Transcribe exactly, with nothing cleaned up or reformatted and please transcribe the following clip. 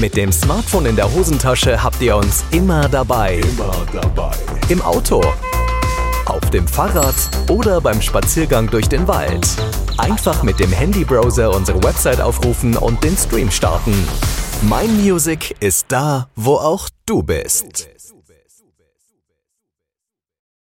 Mit dem Smartphone in der Hosentasche habt ihr uns immer dabei. Immer dabei. Im Auto, auf dem Fahrrad oder beim Spaziergang durch den Wald. Einfach mit dem Handybrowser unsere Website aufrufen und den Stream starten. Mein Music ist da, wo auch du bist.